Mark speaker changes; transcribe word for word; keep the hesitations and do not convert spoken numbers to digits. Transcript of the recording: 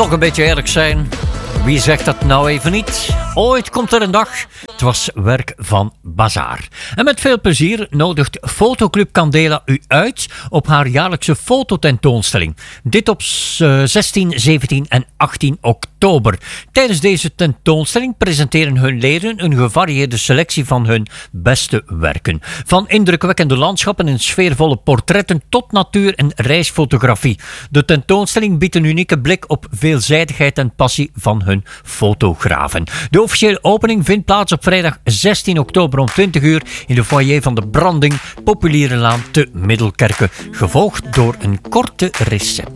Speaker 1: toch een beetje eerlijk zijn. Wie zegt dat nou even niet? Ooit komt er een dag. Het was werk van Bazaar. En met veel plezier nodigt Fotoclub Candela u uit op haar jaarlijkse fototentoonstelling. Dit op zestien, zeventien en achttien oktober. Tijdens deze tentoonstelling presenteren hun leden een gevarieerde selectie van hun beste werken. Van indrukwekkende landschappen en sfeervolle portretten tot natuur- en reisfotografie. De tentoonstelling biedt een unieke blik op veelzijdigheid en passie van hun fotografen. De officiële opening vindt plaats op vrijdag zestien oktober om twintig uur in de foyer van de Branding, Populiere Laan te Middelkerke, gevolgd door een korte receptie.